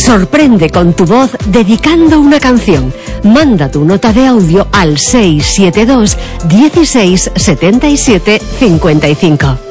Sorprende con tu voz dedicando una canción. Manda tu nota de audio al 672 16 77 55.